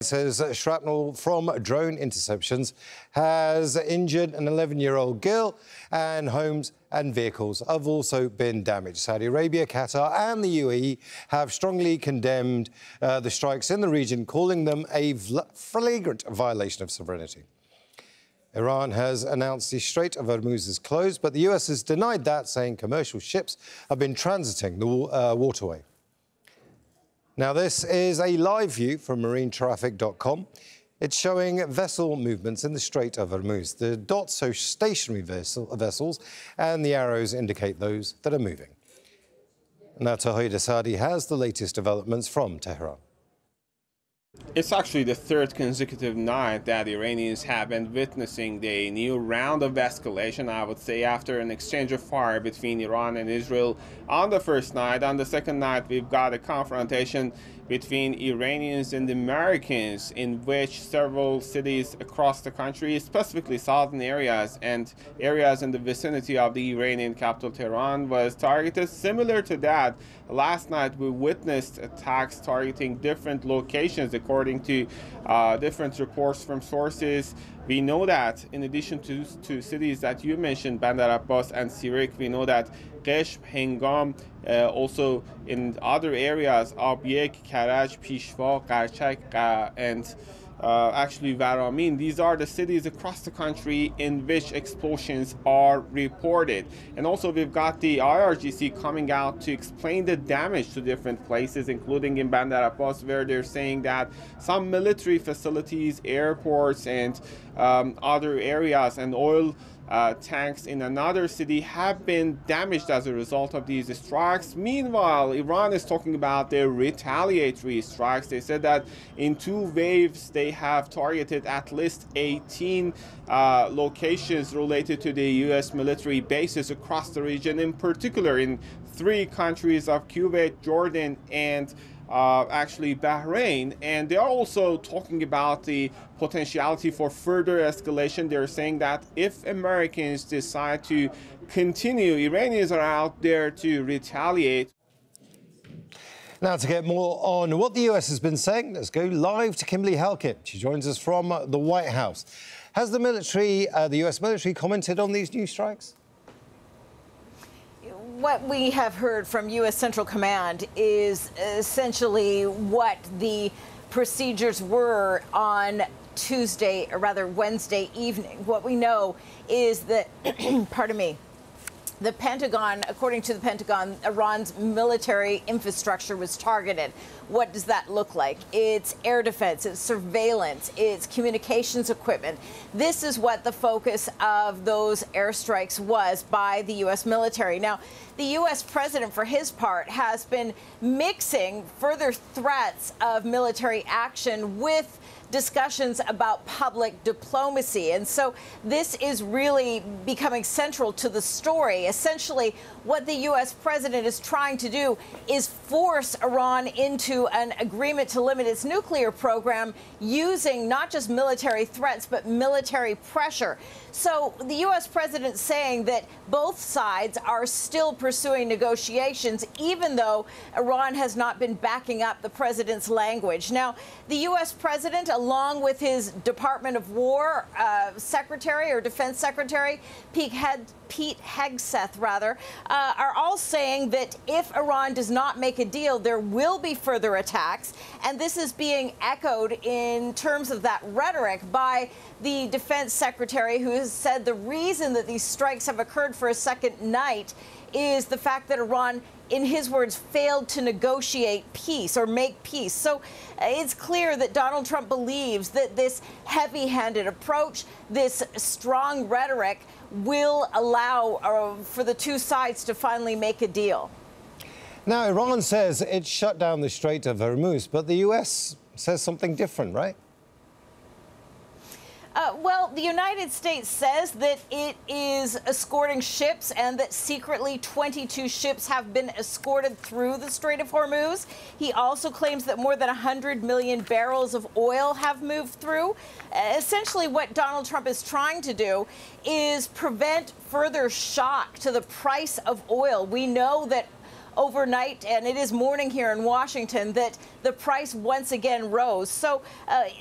Says shrapnel from drone interceptions has injured an 11-year-old girl, and homes and vehicles have also been damaged. Saudi Arabia, Qatar and the UAE have strongly condemned the strikes in the region, calling them a flagrant violation of sovereignty. Iran has announced the Strait of Hormuz is closed, but the US has denied that, saying commercial ships have been transiting the waterway. Now, this is a live view from marinetraffic.com. It's showing vessel movements in the Strait of Hormuz. The dots show stationary vessels, and the arrows indicate those that are moving. Now, Tawhid Asadi has the latest developments from Tehran. It's actually the third consecutive night that Iranians have been witnessing the new round of escalation, I would say, after an exchange of fire between Iran and Israel on the first night. On the second night, we've got a confrontation between Iranians and Americans, in which several cities across the country, specifically southern areas and areas in the vicinity of the Iranian capital Tehran, was targeted. Similar to that, last night we witnessed attacks targeting different locations according to different reports from sources. We know that in addition to cities that you mentioned, Bandar Abbas and Sirik, we know that Qeshm, Hengam, also in other areas, Abyek, Karaj, Pishwa, Qarchak, and actually Varamin. These are the cities across the country in which explosions are reported. And also we've got the IRGC coming out to explain the damage to different places, including in Bandar Abbas, where they're saying that some military facilities, airports, and other areas and oil tanks in another city have been damaged as a result of these strikes. Meanwhile, Iran is talking about their retaliatory strikes. They said that in 2 waves they have targeted at least 18 locations related to the U.S. military bases across the region, in particular in 3 countries of Kuwait, Jordan, and actually Bahrain. And they are also talking about the potentiality for further escalation. They're saying that if Americans decide to continue, Iranians are out there to retaliate. Now, to get more on what the US has been saying, let's go live to Kimberly Halkett. She joins us from the White House. Has the military, the US military, commented on these new strikes? What we have heard from U.S. Central Command is essentially what the procedures were on Tuesday, or rather Wednesday evening. What we know is that, pardon me, the Pentagon, according to the Pentagon, Iran's military infrastructure was targeted. What does that look like? It's air defense, it's surveillance, it's communications equipment. This is what the focus of those airstrikes was by the U.S. military. Now, the U.S. president, for his part, has been mixing further threats of military action with discussions about public diplomacy. And so this is really becoming central to the story. Essentially, what the U.S. president is trying to do is force Iran into an agreement to limit its nuclear program using not just military threats, but military pressure. So the U.S. president saying that both sides are still pursuing negotiations, even though Iran has not been backing up the president's language. Now, the U.S. president, along with his Department of War secretary, or defense secretary, Pete Hegseth, are all saying that if Iran does not make a deal, there will be further attacks. And this is being echoed in terms of that rhetoric by the defense secretary, who has said the reason that these strikes have occurred for a second night is the fact that Iran, in his words, failed to negotiate peace or make peace. So it's clear that Donald Trump believes that this heavy-handed approach, this strong rhetoric, will allow for the 2 sides to finally make a deal. Now, Iran says it shut down the Strait of Hormuz, but the US says something different, right? Well, the United States says that it is escorting ships and that secretly 22 ships have been escorted through the Strait of Hormuz. He also claims that more than 100 million barrels of oil have moved through. Essentially, what Donald Trump is trying to do is prevent further shock to the price of oil. We know that overnight, and it is morning here in Washington, that the price once again rose. So